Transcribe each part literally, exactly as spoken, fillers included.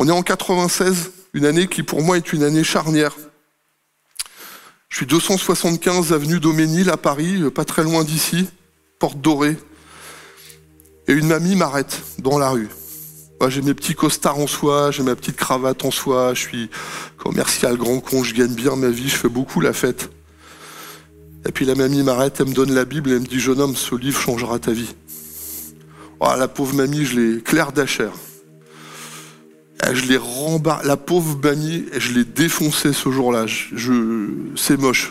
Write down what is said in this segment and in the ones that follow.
On est en quatre-vingt-seize, une année qui pour moi est une année charnière. Je suis deux cent soixante-quinze avenue Daumesnil à Paris, pas très loin d'ici, Porte Dorée. Et une mamie m'arrête dans la rue. Moi, j'ai mes petits costards en soie, j'ai ma petite cravate en soie, je suis commercial grand con, je gagne bien ma vie, je fais beaucoup la fête. Et puis la mamie m'arrête, elle me donne la Bible et elle me dit « Jeune homme, ce livre changera ta vie ». Oh, la pauvre mamie, je l'ai Claire Dacher. Je l'ai rembar... La pauvre mamie, je l'ai défoncée ce jour-là. Je... Je... C'est moche.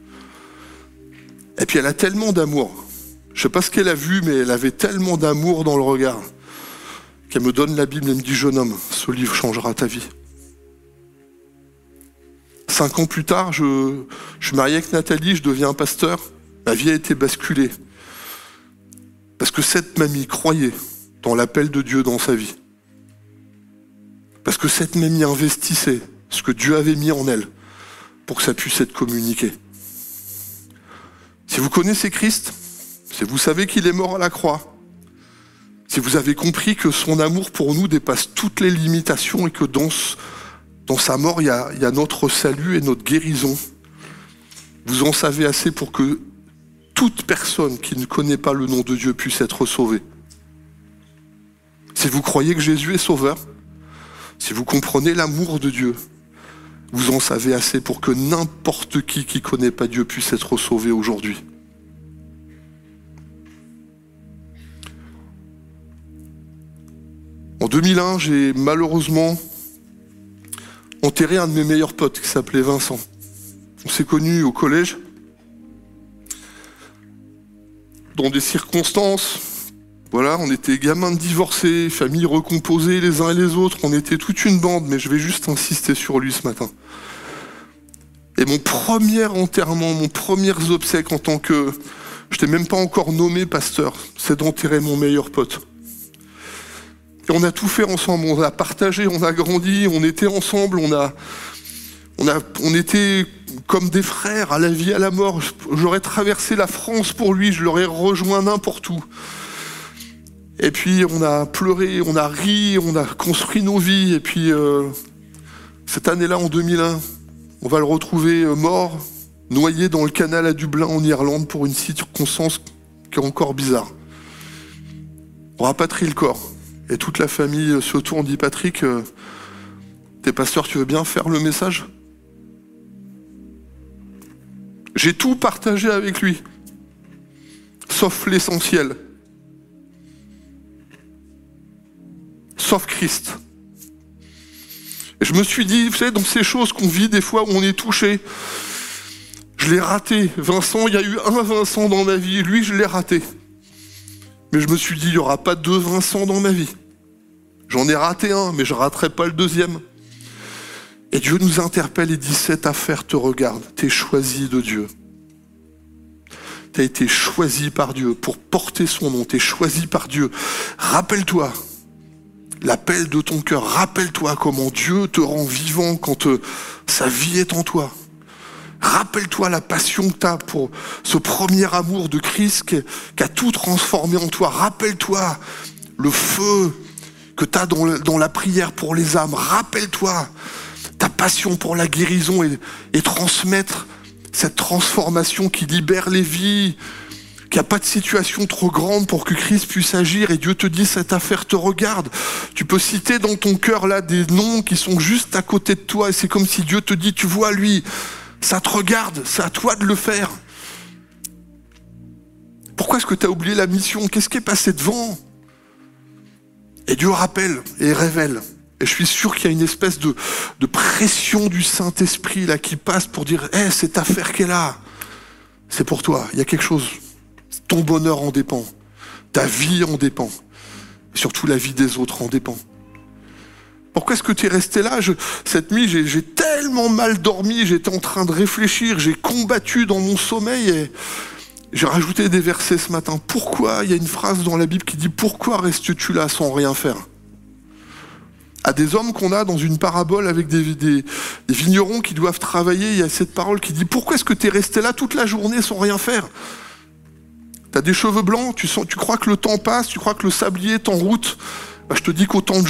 Et puis elle a tellement d'amour. Je sais pas ce qu'elle a vu, mais elle avait tellement d'amour dans le regard qu'elle me donne la Bible et me dit « Jeune homme, ce livre changera ta vie ». Cinq ans plus tard, je, je suis marié avec Nathalie, je deviens pasteur. Ma vie a été basculée. Parce que cette mamie croyait dans l'appel de Dieu dans sa vie. Parce que cette mamie investissait ce que Dieu avait mis en elle pour que ça puisse être communiqué. Si vous connaissez Christ, si vous savez qu'il est mort à la croix, si vous avez compris que son amour pour nous dépasse toutes les limitations et que dans, dans sa mort, il y a, il y a notre salut et notre guérison, vous en savez assez pour que toute personne qui ne connaît pas le nom de Dieu puisse être sauvée. Si vous croyez que Jésus est sauveur, si vous comprenez l'amour de Dieu, vous en savez assez pour que n'importe qui qui ne connaît pas Dieu puisse être sauvé aujourd'hui. En deux mille un, j'ai malheureusement enterré un de mes meilleurs potes qui s'appelait Vincent. On s'est connus au collège, dans des circonstances, voilà, on était gamins divorcés, familles recomposées les uns et les autres, on était toute une bande, mais je vais juste insister sur lui ce matin. Et mon premier enterrement, mon premier obsèque en tant que... Je n'étais même pas encore nommé pasteur, c'est d'enterrer mon meilleur pote. Et on a tout fait ensemble, on a partagé, on a grandi, on était ensemble, on a, on a, on était comme des frères, à la vie, à la mort. J'aurais traversé la France pour lui, je l'aurais rejoint n'importe où. Et puis on a pleuré, on a ri, on a construit nos vies. Et puis euh, cette année-là, en deux mille un, on va le retrouver euh, mort, noyé dans le canal à Dublin en Irlande pour une circonstance qui est encore bizarre. On rapatrie le corps. Et toute la famille se tourne, dit Patrick, euh, t'es pasteur, tu veux bien faire le message ? J'ai tout partagé avec lui, sauf l'essentiel, sauf Christ. Et je me suis dit, vous savez, dans ces choses qu'on vit des fois où on est touché, je l'ai raté. Vincent, il y a eu un Vincent dans ma vie, lui je l'ai raté. Mais je me suis dit, il n'y aura pas deux Vincent dans ma vie. J'en ai raté un, mais je ne raterai pas le deuxième. Et Dieu nous interpelle et dit, cette affaire te regarde, t'es choisi de Dieu. T'as été choisi par Dieu pour porter son nom, t'es choisi par Dieu. Rappelle-toi l'appel de ton cœur, rappelle-toi comment Dieu te rend vivant quand euh, sa vie est en toi. Rappelle-toi la passion que tu as pour ce premier amour de Christ qui, qui a tout transformé en toi. Rappelle-toi le feu que tu as dans, le, dans la prière pour les âmes. Rappelle-toi ta passion pour la guérison et, et transmettre cette transformation qui libère les vies, qu'il n'y a pas de situation trop grande pour que Christ puisse agir. Et Dieu te dit, cette affaire te regarde. Tu peux citer dans ton cœur là des noms qui sont juste à côté de toi. Et c'est comme si Dieu te dit, tu vois lui, ça te regarde, c'est à toi de le faire. Pourquoi est-ce que tu as oublié la mission ? Qu'est-ce qui est passé devant ? Et Dieu rappelle et révèle. Et je suis sûr qu'il y a une espèce de, de pression du Saint-Esprit là qui passe pour dire hey, « cette affaire qui est là, c'est pour toi, il y a quelque chose. Ton bonheur en dépend, ta vie en dépend, et surtout la vie des autres en dépend. » Pourquoi est-ce que tu es resté là ? je, Cette nuit, j'ai, j'ai tellement mal dormi, j'étais en train de réfléchir, j'ai combattu dans mon sommeil et j'ai rajouté des versets ce matin. Pourquoi ? Il y a une phrase dans la Bible qui dit « Pourquoi restes-tu là sans rien faire ?» À des hommes qu'on a dans une parabole avec des, des, des vignerons qui doivent travailler, il y a cette parole qui dit « Pourquoi est-ce que tu es resté là toute la journée sans rien faire ?» Tu as des cheveux blancs, tu, sens, tu crois que le temps passe, tu crois que le sablier est en route. Bah, je te dis qu'autant de